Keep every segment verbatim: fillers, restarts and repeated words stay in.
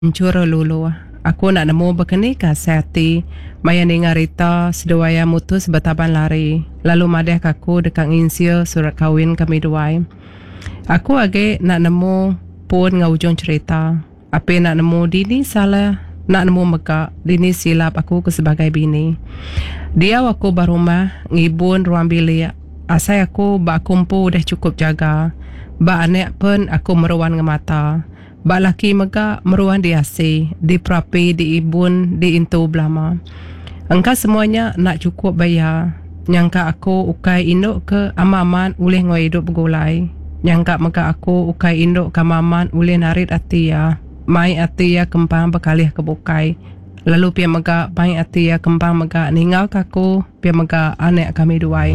Cura lulu. Aku nak nemu begini kasati. Maya ni ngarita sedawaya mutus betaban lari. Lalu madeh kaku dekat nginsio surat kahwin kami duai. Aku age nak nemu pun ngaujung cerita. Apa nak nemu dini salah. Nak nemu meka dini silap aku ke sebagai bini. Dia aku barumah ngibun ruang bilik. Asai aku bak kumpu dah cukup jaga. Bak anak pun aku meruan ngemata. Bak laki mega meruan di asi, di perapi, di ibun, di intu belama. Engkau semuanya nak cukup bayar. Nyangka aku ukai induk ke amaman uleh ngoi hidup bergulai. Nyangka mega aku ukai induk ke amaman uleh narit atia. Mai atia kempang berkalih ke bukai. Lalu pia mega mai atia kempang mega ninggal kaku pia mega anak kami duai.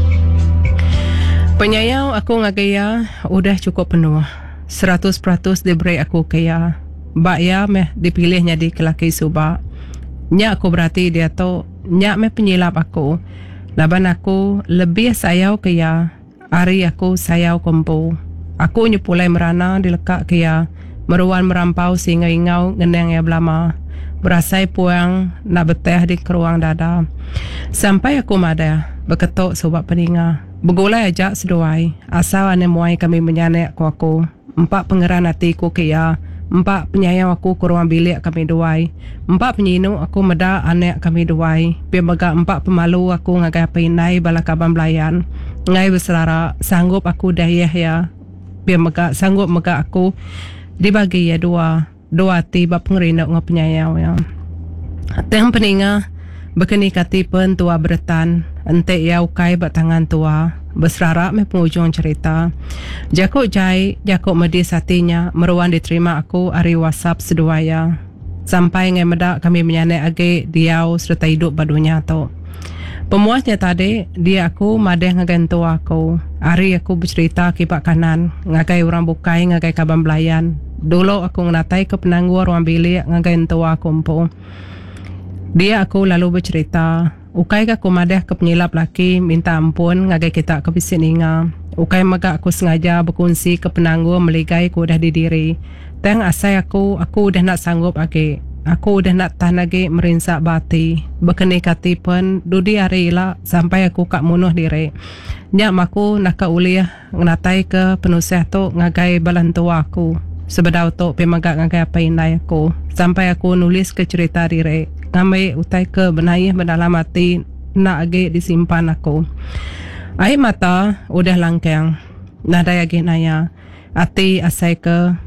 Penyayang aku ngagaya udah cukup penuh. Seratus peratus diberi aku kaya. Bak ya meh dipilihnya di kelaki subak. Nyak aku berarti dia tu nyak meh penyilap aku. Laban aku lebih sayau kaya. Hari aku sayau kompo. Aku nyepulai merana dilekak kaya. Meruan merampau sehingga ingau ngeneng ya belama. Berasai puang nak beteh di keruang dada. Sampai aku mada berketuk sobat peninga. Bergulai ajak seduai. Asal ane muai kami menyanek ku aku. Empat pengeran hatiku kaya. Empat penyayang aku ke ruang bilik kami duai. Empat penyinu aku meda anak kami duai. Pia mega empat pemalu aku ngagai pinai bala kaban belayan. Ngai berserara sanggup aku dayah ya. Pia mega sanggup mega aku dibagi ya dua. Dua hati bap pengerina ngau penyayang ya. Teng peninga bekeni kati pen tua beretan. Ente ya ukai bat tangan tua. Berserara me penghujung cerita. Jakuk jai, jakuk medis hatinya, meruan diterima aku hari WhatsApp seduaya. Sampai ngai medak kami menyanek age diau serta hidup badunya tu. Pemuasnya tadi, dia aku madeh ngagantu aku. Hari aku bercerita kipak kanan, ngagai orang bukai, ngagai kaban belayan. Dulu aku ngatai ke penangguh ruang bilik, ngagantu aku empu. Dia aku lalu bercerita, ukai aku madeh ke penyilap laki minta ampun ngagai kita ke bisininga. Ukai maga aku sengaja berkunci ke penangguh meligai ku dah didiri. Teng asai aku, aku dah nak sanggup age. Aku dah nak tahan lagi merinsak bati. Berkeni kati pun dudi hari lah sampai aku kak munuh diri. Nyak maku nak ke uliah ngatai ke penusih tu ngagai balantua aku. Sebedau tu pemagak ngagai apa inai aku. Sampai aku nulis ke cerita diri. Ngamai utai ke benayih berdalam hati nak age disimpan aku. Air mata udah langkang. Nada age naya. Hati asai ke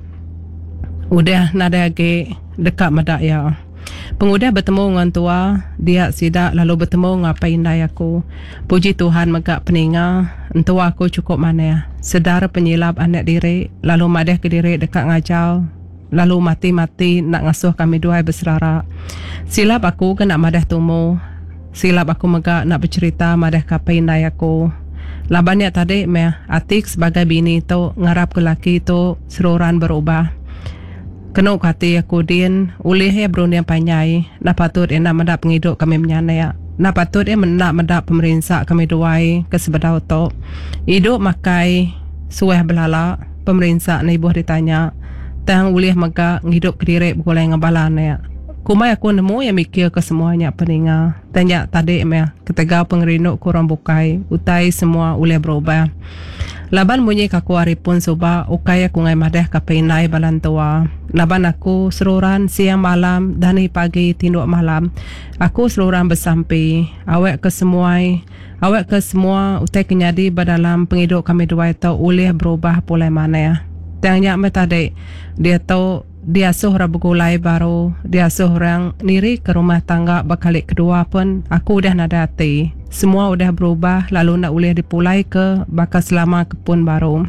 udah nada age dekat medak ya. Pengudah bertemu dengan tua, dia sidak lalu bertemu ngapain indai aku. Puji Tuhan megak peninga, entua aku cukup mana. Sedar penyilap anak diri, lalu madeh ke diri dekat ngajau. Lalu mati-mati nak ngasuh kami dua berserara. Silap aku ke nak madah tumu. Silap aku megak nak bercerita madah kapai indai aku. Labannya tadi meh atik sebagai bini tu ngarap ke laki tu seruran berubah. Kenuk hati aku din ulih ya berunian panyai. Nak patut enak mendap penghidup kami menyanai. Nak patut ya menak mendap pemerintah kami duai ke sebedau tu. Hidup makai sueh belala pemerintah ni ibu ditanya. Tang ulih mega ngidup kediri bergulai ngebalan ya. Kumai aku nemu yang mikir ke semuanya peninga. Tanya tadi meh ketiga pengerinduk kurang bukai. Utai semua ulih berubah. Laban bunyi kaku hari pun suba ukai aku ngai madah kapinai balan tua. Laban aku seruran siang malam dan pagi tinduk malam. Aku seruran bersampi. Awak ke semuai. Awak ke semua utai kenyadi badalam penghidup kami dua itu ulih berubah pulai mana ya. Tanya me tadi dia tahu dia suh bergulai baru. Dia suh orang niri ke rumah tangga bakalik kedua pun aku udah nada hati. Semua udah berubah lalu nak ulih dipulai ke bakal selama kepun baru.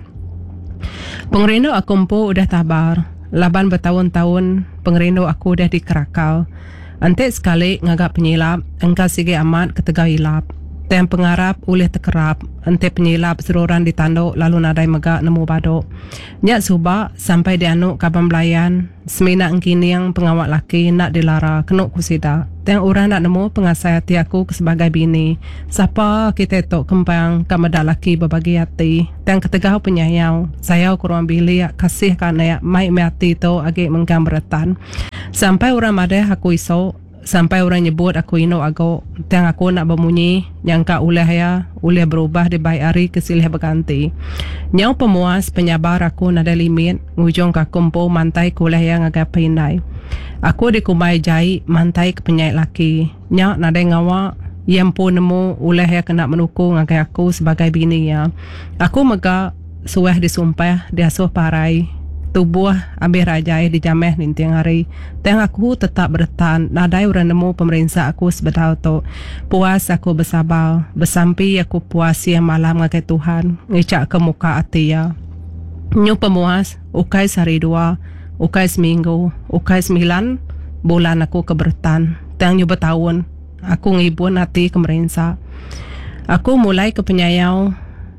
Pengerindu aku empu udah tabar. Laban bertahun-tahun pengerindu aku udah dikerakal. Antik sekali ngagak penyilap engkau sige amat ketegak hilap. Tem pengarap oleh tekerap, ente penyilap seroran ditanduk lalu nadai megak nemu baduk. Nyak subak sampai dianuk kaban belayan, semina engkini yang pengawak laki nak dilara kenuk kusida. Teng orang nak nemu pengasai hati aku sebagai bini. Siapa kita tok kembang kamada laki berbagi hati. Teng ketegau penyayau, saya kurang bilik kasih karena mai hati to agi menggam beretan. Sampai orang madeh aku iso, sampai orang nyebut aku ino ago, teng aku nak bemunyi, nyangka uleh ya, uleh berubah di baik hari kesilih berganti. Nyau pemuas penyabar aku nada limit, ngujung ka kumpo mantai kuleh yang agak pinai. Aku dikumai jai mantai ke penyai laki. Nyak nada ngawa, yang pun nemu uleh ya kena menukung agak aku sebagai bini ya. Aku mega sueh disumpah, diasuh parai. Tubuh ambil rajai dijameh nintiang hari. Teng aku tetap bertahan. Nadai orang nemu pemerintah aku sebetau tu. Puas aku bersabar. Bersampi aku puas yang malam ngakai Tuhan. Ngicak ke muka hati ya. Nyu pemuas. Ukai sehari dua. Ukai seminggu. Ukai sembilan. Bulan aku kebertan. Teng nyu bertahun. Aku ngibun hati ke pemerintah. Aku mulai ke penyayau.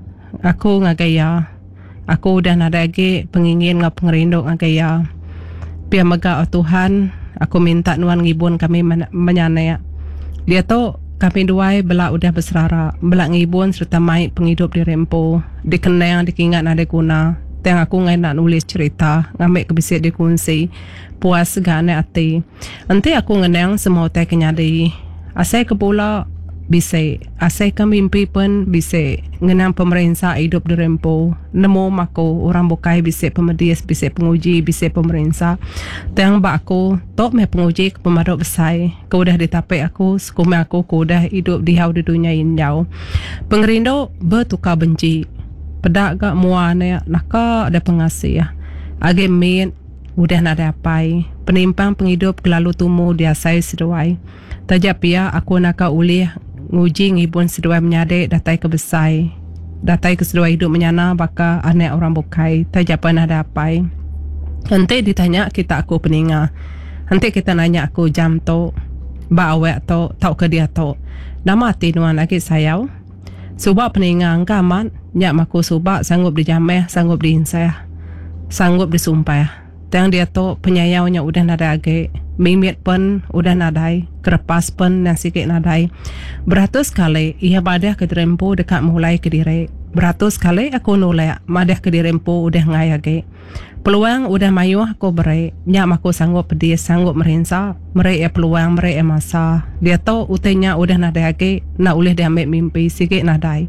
Aku ngagaya. Aku udah nada lagi pengingin ngap pengerinduk agaya. Pia mega Tuhan, aku minta nuan ngibun kami menyana. Dia tu kami dua belak udah berserara, belak ngibun serta mai penghidup di rempo, dikenang dikingat nada guna. Teng aku ngai nak nulis cerita, ngambil kebisik di kunci, puas gane hati. Nanti aku ngenang semua teh kenyadi. Asai ke pula bisa asai kami mimpi pun bisa ngenang pemerintah hidup di rempo nemu mako orang bukai bisa pemedias bisa penguji bisa pemerintah tang bak aku tok me penguji ke pemadok besar kau dah ditapai aku sekume aku kau dah hidup di hau di dunia injau pengerindo bertukar benci pedak gak muane naka ada pengasih ya age min udah nada apai penimpang penghidup kelalu tumu dia saya seduai tajap ya aku naka ulih nguji ngibun sedua menyadek datai ke besai datai ke sedua hidup menyana baka anak orang bukai tajapan ada apai nanti ditanya kita aku peninga nanti kita nanya aku jam to ba awek to tau ke dia to nama hati nuan lagi sayau subak peninga angka aman nyak maku subak sanggup dijameh sanggup diinsah sanggup disumpah tang dia to penyayaunya udah nada age mimit pun udah nadai kerepas pun yang sikit nadai beratus kali ia badah ke dirempo dekat mulai ke diri beratus kali aku nolak madah ke dirempo udah ngai age peluang udah mayuh aku berai nyak aku sanggup pedih sanggup merinsa merai peluang merai masa dia to utenya udah nadai age nak ulih dia ambil mimpi sikit nadai.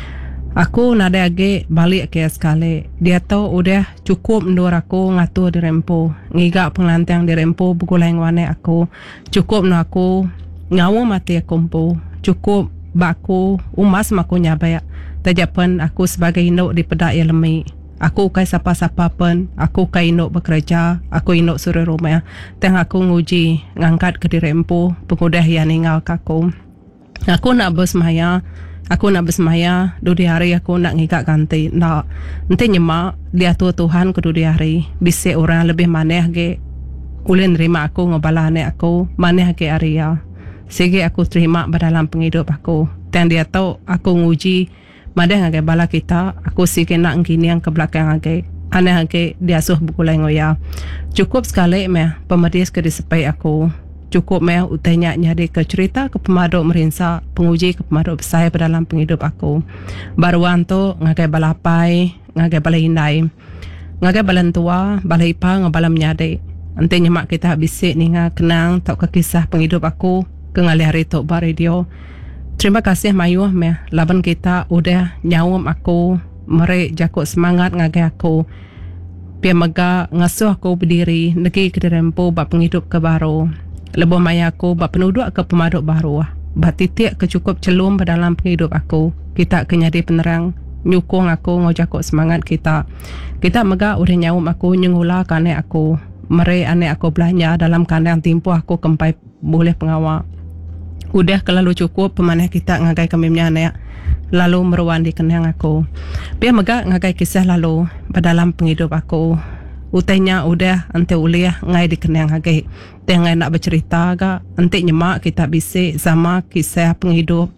Aku nada age balik ke sekali. Dia tahu udah cukup mendur aku ngatur di rempo. Ngigak penglantang di rempo begulai ngwane aku. Cukup no aku ngawu mati aku mpu. Cukup baku umas maku nyabaya. Tajapan aku sebagai induk di pedak yang lemi. Aku kai siapa-siapa pun. Aku kai induk bekerja. Aku induk suruh rumah. Teng aku nguji ngangkat ke di rempo. Pengudah yang ninggal kaku. Aku nak bersemaya. Aku nak bersemaya, dua hari aku nak ngikak ganti. Nak, nanti nyemak, dia tu Tuhan ke dua hari. Bisa orang lebih maneh ke, ulin terima aku ngobalane aku, maneh ke area. Sehingga aku terima dalam penghidup aku. Dan dia tahu aku nguji, maneh ngake bala kita, aku sikit nak ngini yang ke belakang ngake. Aneh ngake dia suh bukulai ngoya. Cukup sekali meh, pemedis ke disepai aku. Cukup meh utanya nyari ke cerita ke pemadok merinsa penguji ke pemadok besar dalam penghidup aku. Baruan tu ngagai balapai, ngagai balai ngagai balantua, balai pa ngabalam nyade. Ante nyemak kita bisik ni nga kenang tak ke kisah penghidup aku ke ngali hari tu bar radio. Terima kasih mayuh meh laban kita udah nyawam aku merek jakut semangat ngagai aku. Pia mega ngasuh aku berdiri negi ke rempo bab penghidup ke baru. Lebih maya aku bak penuduk ke pemaduk baru. Bak titik ke cukup celum dalam penghidup aku. Kita kenyadi penerang. Nyukung aku ngojakuk semangat kita. Kita mega udah nyawum aku nyengula kane aku. Meri ane aku belanja dalam kandang timpu aku kempai boleh pengawal. Udah kelalu cukup pemanah kita ngagai kami menyana. Lalu meruan di kenang aku. Biar mega ngagai kisah lalu dalam penghidup aku. Utainya udah ante uliah ngai dikenang hage. Tengah nak bercerita ga ante nyemak kita bisik sama kisah penghidup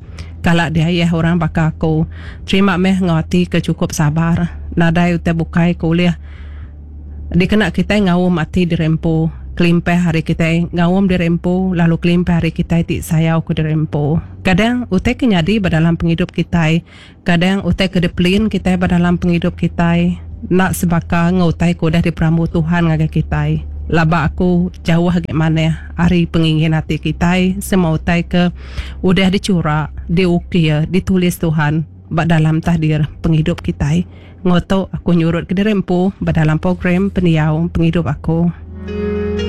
Kalau dia ya orang bakal aku terima meh ngoti ke cukup sabar. Nadai utai bukai kuliah. Dikena kita ngawum ati dirempo. Kelimpe hari kita ngawum dirempo. Lalu kelimpe hari kita ti sayau ku dirempo. Kadang utai kenyadi dalam penghidup kita. Kadang utai kedeplin kita dalam penghidup kita. Nak sebaka ngutai ku dah diperamu Tuhan ngaga kita. Laba aku jauh bagaimana hari pengingin hati kita semua utai ke udah dicurak, diukir, ditulis Tuhan bak dalam tahdir penghidup kita. Ngoto aku nyurut ke dirempu bak dalam program peniau penghidup aku.